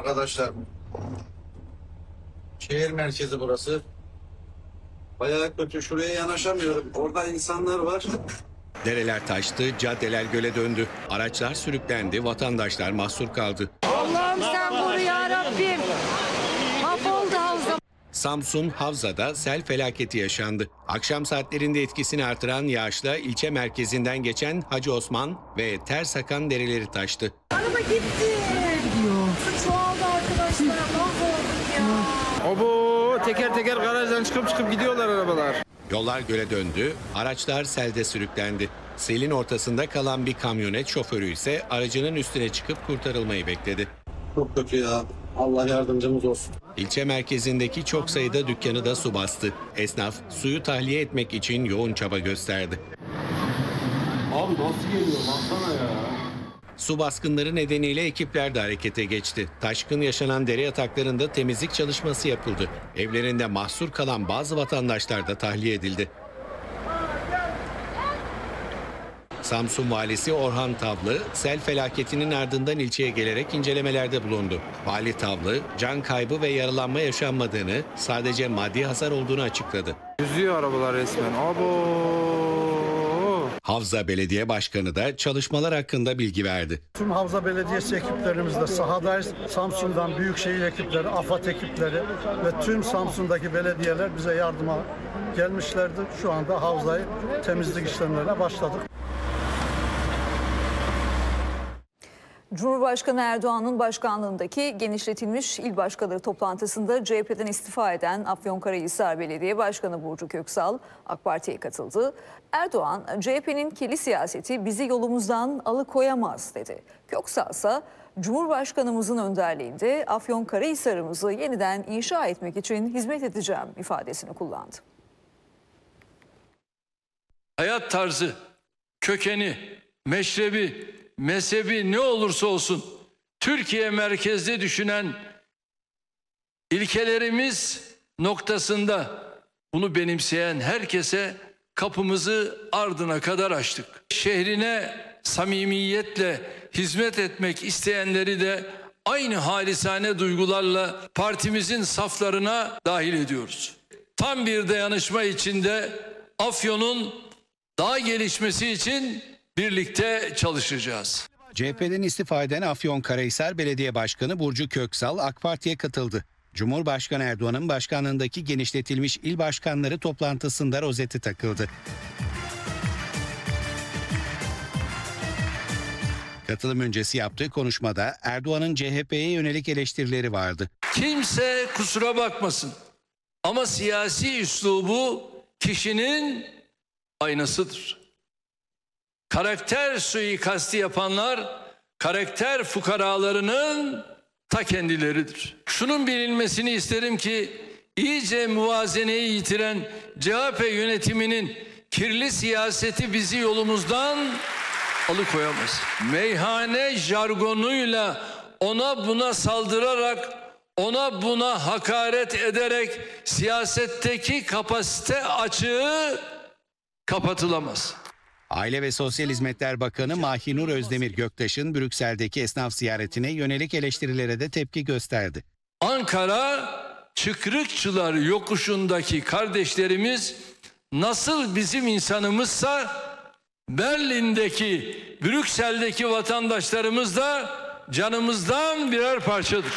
Arkadaşlar, şehir merkezi burası. Bayağı kötü, şuraya yanaşamıyorum. Orada insanlar var. Dereler taştı, caddeler göle döndü. Araçlar sürüklendi, vatandaşlar mahsur kaldı. Allah'ım sen koru ya Rabbim. Mahvoldu havza. Samsun Havza'da sel felaketi yaşandı. Akşam saatlerinde etkisini artıran yağışla ilçe merkezinden geçen Hacı Osman ve Ters akan dereleri taştı. Araba gitti. Su çoğaldı arkadaşlar. Mahvolduk ya. Obo, teker teker garajdan çıkıp gidiyorlar arabalar. Yollar göle döndü, araçlar selde sürüklendi. Selin ortasında kalan bir kamyonet şoförü ise aracının üstüne çıkıp kurtarılmayı bekledi. Çok kötü ya. Allah yardımcımız olsun. İlçe merkezindeki çok sayıda dükkanı da su bastı. Esnaf suyu tahliye etmek için yoğun çaba gösterdi. Abi nasıl geliyor baksana ya. Su baskınları nedeniyle ekipler de harekete geçti. Taşkın yaşanan dere yataklarında temizlik çalışması yapıldı. Evlerinde mahsur kalan bazı vatandaşlar da tahliye edildi. Samsun Valisi Orhan Tavlı, sel felaketinin ardından ilçeye gelerek incelemelerde bulundu. Vali Tavlı, can kaybı ve yaralanma yaşanmadığını, sadece maddi hasar olduğunu açıkladı. Yüzüyor arabalar resmen. Abo. Havza Belediye Başkanı da çalışmalar hakkında bilgi verdi. Tüm Havza Belediyesi ekiplerimizle sahadayız. Samsun'dan büyükşehir ekipleri, AFAD ekipleri ve tüm Samsun'daki belediyeler bize yardıma gelmişlerdi. Şu anda havzayı temizlik işlemlerine başladık. Cumhurbaşkanı Erdoğan'ın başkanlığındaki genişletilmiş il başkanları toplantısında CHP'den istifa eden Afyonkarahisar Belediye Başkanı Burcu Köksal AK Parti'ye katıldı. Erdoğan, CHP'nin kirli siyaseti bizi yolumuzdan alıkoyamaz dedi. Köksal ise Cumhurbaşkanımızın önderliğinde Afyonkarahisar'ımızı yeniden inşa etmek için hizmet edeceğim ifadesini kullandı. Hayat tarzı, kökeni, meşrebi, mezhebi ne olursa olsun Türkiye merkezli düşünen ilkelerimiz noktasında bunu benimseyen herkese kapımızı ardına kadar açtık. Şehrine samimiyetle hizmet etmek isteyenleri de aynı halisane duygularla partimizin saflarına dahil ediyoruz. Tam bir dayanışma içinde Afyon'un daha gelişmesi için birlikte çalışacağız. CHP'den istifa eden Afyonkarahisar Belediye Başkanı Burcu Köksal AK Parti'ye katıldı. Cumhurbaşkanı Erdoğan'ın başkanlığındaki genişletilmiş il başkanları toplantısında rozeti takıldı. Katılım öncesi yaptığı konuşmada Erdoğan'ın CHP'ye yönelik eleştirileri vardı. Kimse kusura bakmasın ama siyasi üslubu kişinin aynasıdır. Karakter suikasti yapanlar karakter fukaralarının ta kendileridir. Şunun bilinmesini isterim ki iyice muvazeneyi yitiren CHP yönetiminin kirli siyaseti bizi yolumuzdan alıkoyamaz. Meyhane jargonuyla ona buna saldırarak, ona buna hakaret ederek siyasetteki kapasite açığı kapatılamaz. Aile ve Sosyal Hizmetler Bakanı Mahinur Özdemir Göktaş'ın Brüksel'deki esnaf ziyaretine yönelik eleştirilere de tepki gösterdi. Ankara Çıkrıkçılar yokuşundaki kardeşlerimiz nasıl bizim insanımızsa Berlin'deki, Brüksel'deki vatandaşlarımız da canımızdan birer parçadır.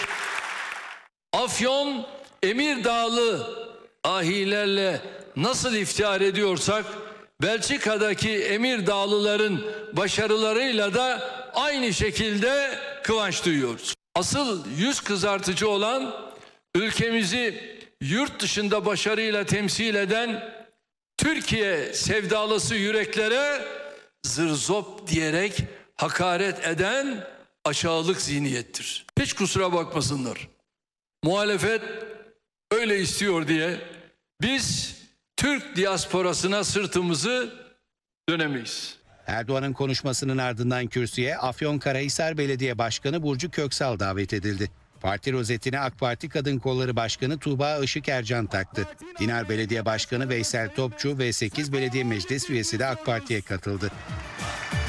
Afyon, Emirdağlı ahilerle nasıl iftihar ediyorsak Belçika'daki Emirdağlıların başarılarıyla da aynı şekilde kıvanç duyuyoruz. Asıl yüz kızartıcı olan ülkemizi yurt dışında başarıyla temsil eden Türkiye sevdalısı yüreklere zırzop diyerek hakaret eden aşağılık zihniyettir. Hiç kusura bakmasınlar. Muhalefet öyle istiyor diye biz Türk diasporasına sırtımızı dönemeyiz. Erdoğan'ın konuşmasının ardından kürsüye Afyonkarahisar Belediye Başkanı Burcu Köksal davet edildi. Parti rozetine AK Parti Kadın Kolları Başkanı Tuğba Işık Ercan taktı. Dinar Belediye Başkanı Veysel Topçu ve 8 belediye meclis üyesi de AK Parti'ye katıldı.